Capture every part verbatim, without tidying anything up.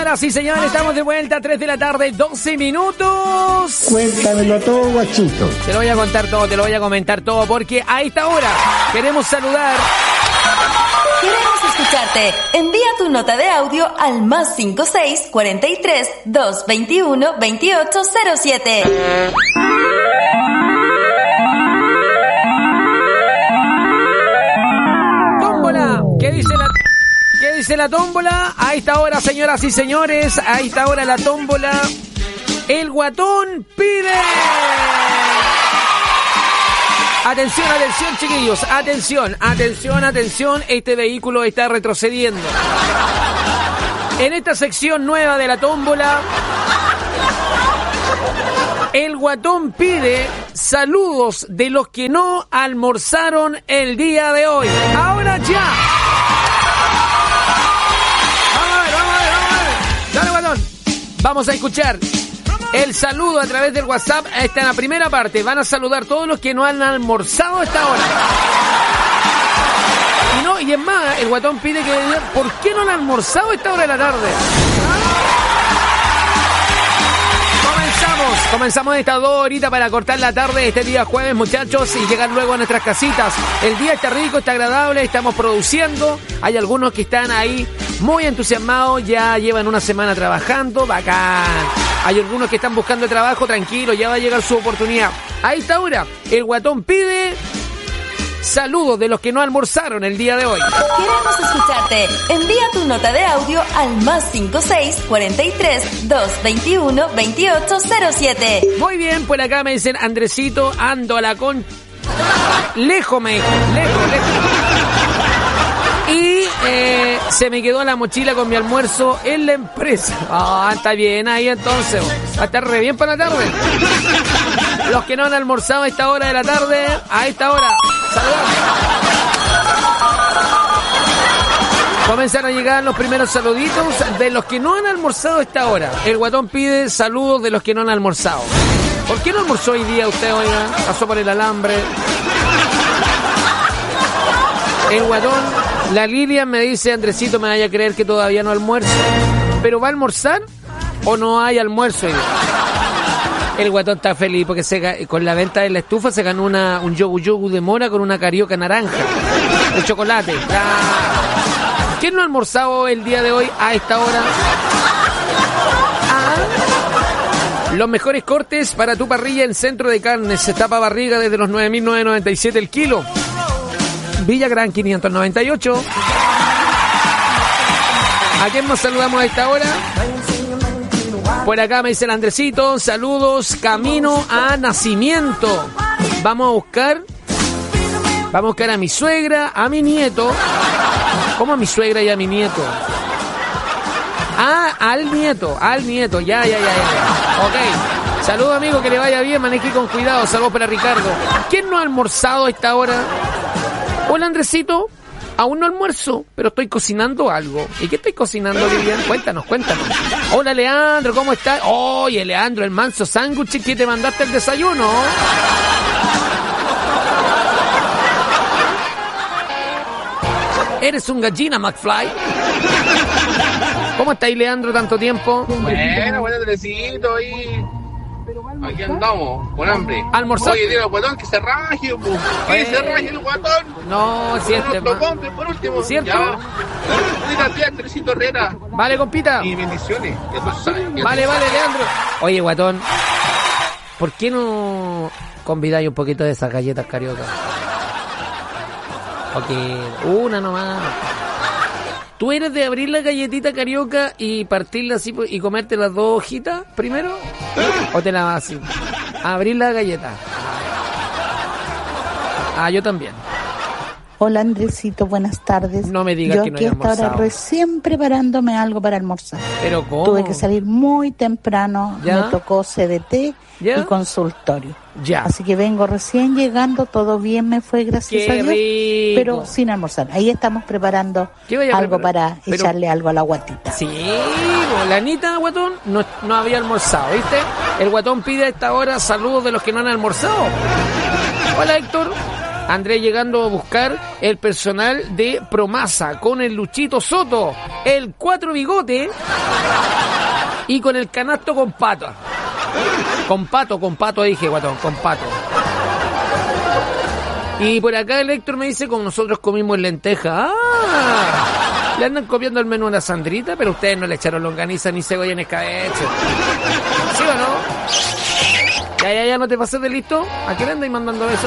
Señoras y señores, estamos de vuelta, tres de la tarde, doce minutos. Cuéntamelo todo, guachito. Te lo voy a contar todo, te lo voy a comentar todo, porque a esta hora queremos saludar. Queremos escucharte. Envía tu nota de audio al más cinco seis cuarenta y tres, doscientos veintiuno, veintiocho cero siete. Tómbola, ¿qué dice la... ¿Qué dice la tómbola? A esta hora, señoras y señores, a esta hora la tómbola, el guatón pide. Atención, atención, chiquillos, atención, atención, atención, este vehículo está retrocediendo. En esta sección nueva de la tómbola, el guatón pide saludos de los que no almorzaron el día de hoy. Ahora ya. Vamos a escuchar el saludo a través del WhatsApp. Está en la primera parte. Van a saludar todos los que no han almorzado a esta hora. Y no, y es más, el guatón pide que digan, ¿por qué no han almorzado a esta hora de la tarde? Comenzamos, comenzamos estas dos horitas para cortar la tarde este día jueves, muchachos, y llegar luego a nuestras casitas. El día está rico, está agradable, estamos produciendo. Hay algunos que están ahí muy entusiasmados, ya llevan una semana trabajando, bacán. Hay algunos que están buscando trabajo, tranquilo, ya va a llegar su oportunidad. A esta hora, el guatón pide saludos de los que no almorzaron el día de hoy. Queremos escucharte. Envía tu nota de audio al más cinco seis cuarenta y tres, doscientos veintiuno, veintiocho cero siete. Muy bien, por acá me dicen, Andresito, ando a la con... Lejos, me dijo, lejos, lejos. Y eh, se me quedó la mochila con mi almuerzo en la empresa. Ah, está bien ahí entonces. Va a estar re bien para la tarde. Los que no han almorzado a esta hora de la tarde, a esta hora, saludamos. Comenzaron a llegar los primeros saluditos de los que no han almorzado a esta hora. El guatón pide saludos de los que no han almorzado. ¿Por qué no almorzó hoy día usted, oiga? Pasó por el alambre. El guatón... La Lilian me dice, Andresito, me vaya a creer que todavía no almuerzo. ¿Pero va a almorzar o no hay almuerzo? El guatón está feliz porque se, con la venta de la estufa se ganó una, un yogu yogu de mora con una carioca naranja de chocolate. Ah. ¿Quién no ha almorzado el día de hoy a esta hora? Ah. Los mejores cortes para tu parrilla en Centro de Carnes. Se tapa barriga desde los nueve mil novecientos noventa y siete el kilo. Villagrán quinientos noventa y ocho. ¿A quién nos saludamos a esta hora? Por acá me dice el Andresito, saludos, camino a Nacimiento. Vamos a buscar, vamos a buscar a mi suegra, a mi nieto. ¿Cómo a mi suegra y a mi nieto? Ah, al nieto, al nieto, ya, ya, ya, ya. Ok. Saludos, amigo, que le vaya bien, maneje con cuidado. Saludos para Ricardo. ¿Quién no ha almorzado a esta hora? Hola, Andresito, aún no almuerzo, pero estoy cocinando algo. ¿Y qué estoy cocinando, Lilian? Cuéntanos, cuéntanos. Hola, Leandro, ¿cómo estás? Oye, Leandro, el manso sándwich que te mandaste el desayuno. Eres un gallina, McFly. ¿Cómo estáis, Leandro, tanto tiempo? Bueno, buen Andresito, ahí... Aquí andamos, con hambre. ¿Almorzar? Oye, dile al guatón que se raje, po. Que se raje el guatón. No, si este... Lo compre por último. ¿Cierto? Ya. Dile a ti, Andresito Herrera. Vale, compita. Y bendiciones. Ya tú sabes. Vale, vale, Leandro. Oye, guatón, ¿por qué no convidáis un poquito de esas galletas carioca? Ok, una nomás. ¿Tú eres de abrir la galletita carioca y partirla así y comerte las dos hojitas primero? ¿O te la vas así? A abrir la galleta. Ah, yo también. Hola, Andresito, buenas tardes. No me digas yo que no aquí hay hasta ahora almorzado. recién preparándome algo para almorzar. ¿Pero cómo? Tuve que salir muy temprano, ¿Ya? me tocó C D T ¿Ya? y consultorio. Ya. Así que vengo recién llegando, todo bien me fue, gracias Qué a Dios, rico. pero sin almorzar. Ahí estamos preparando ¿Qué vaya a algo preparar? para Pero- echarle algo a la guatita. Sí, la Anita, guatón, no, no había almorzado, ¿viste? El guatón pide a esta hora saludos de los que no han almorzado. Hola, Héctor. Andrés llegando a buscar el personal de Promasa con el Luchito Soto, el Cuatro Bigote y con el canasto con pato. Con pato, con pato dije, guatón, con pato. Y por acá el Héctor me dice, como nosotros comimos lenteja. ¡Ah! Le andan copiando el menú a la Sandrita, pero ustedes no le echaron longaniza ni cebolla en escabeche. ¿Sí o no? Ya, ya, ya, no te pases de listo. ¿A qué le andáis mandando eso?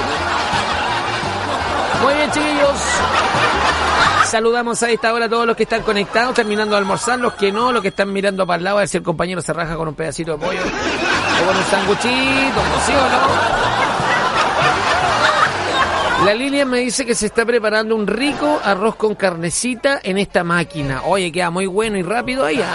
Muy bien, chiquillos. Saludamos a esta hora a todos los que están conectados, terminando de almorzar, los que no, los que están mirando para el lado, a ver si el compañero se raja con un pedacito de pollo o con un sanguchito, ¿sí o no? La Lilian me dice que se está preparando un rico arroz con carnecita en esta máquina. Oye, queda muy bueno y rápido allá.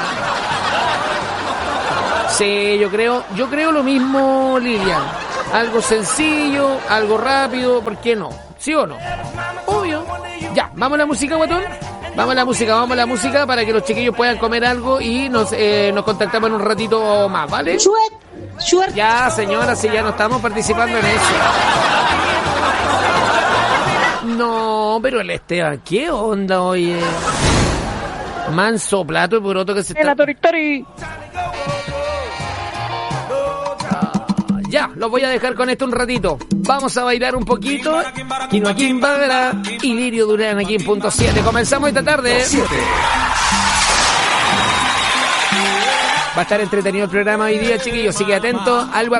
Sí, yo creo, yo creo lo mismo, Lilian. Algo sencillo, algo rápido, ¿por qué no? ¿Sí o no? Obvio. Ya, vamos a la música, guatón. Vamos a la música, vamos a la música para que los chiquillos puedan comer algo y nos, eh, nos contactamos en un ratito más, ¿vale? Ya, señora, si ya no estamos participando en eso. No, pero el Esteban, ¿qué onda, oye? Manso plato y poroto que se está... Ya, los voy a dejar con esto un ratito. Vamos a bailar un poquito. Quino aquí en Bagara y Lirio Durán aquí en punto siete. Comenzamos esta tarde. Va a estar entretenido el programa hoy día, chiquillos. Así que atentos. Algo